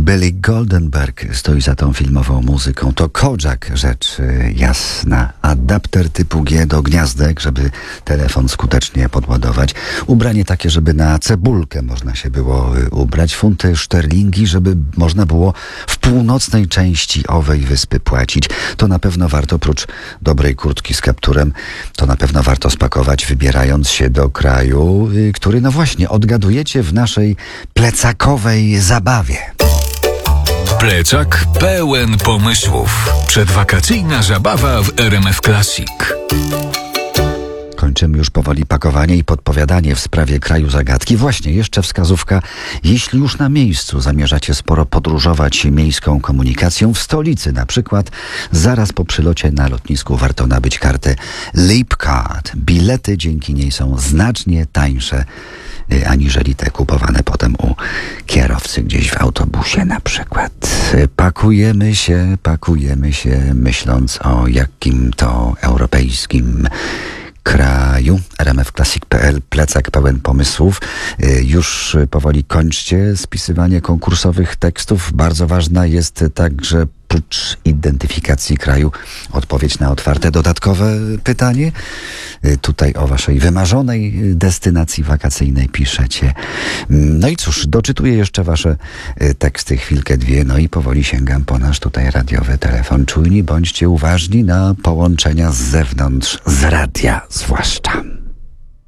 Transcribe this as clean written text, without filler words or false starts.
Billy Goldenberg stoi za tą filmową muzyką. To Kojak, rzecz jasna. Adapter typu G do gniazdek, żeby telefon skutecznie podładować. Ubranie takie, żeby na cebulkę można się było ubrać. Funty szterlingi, żeby można było w północnej części owej wyspy płacić. To na pewno warto, prócz dobrej kurtki z kapturem, to na pewno warto spakować, wybierając się do kraju, który, no właśnie, odgadujecie w naszej plecakowej zabawie. Plecak pełen pomysłów. Przedwakacyjna zabawa w RMF Classic. Kończymy już powoli pakowanie i podpowiadanie w sprawie kraju zagadki. Właśnie, jeszcze wskazówka. Jeśli już na miejscu zamierzacie sporo podróżować miejską komunikacją, w stolicy na przykład, zaraz po przylocie na lotnisku warto nabyć kartę Leap Card. Bilety dzięki niej są znacznie tańsze aniżeli te kupowane potem u kierowcy gdzieś w autobusie na przykład. Pakujemy się, myśląc o jakim to europejskim kraju. rmfclassic.pl, plecak pełen pomysłów. Już powoli kończcie spisywanie konkursowych tekstów. Bardzo ważna jest także, prócz identyfikacji kraju, odpowiedź na otwarte dodatkowe pytanie. Tutaj o waszej wymarzonej destynacji wakacyjnej piszecie. No i cóż, doczytuję jeszcze wasze teksty chwilkę, dwie, no i powoli sięgam po nasz tutaj radiowy telefon. Czujni bądźcie uważni na połączenia z zewnątrz, z radia zwłaszcza.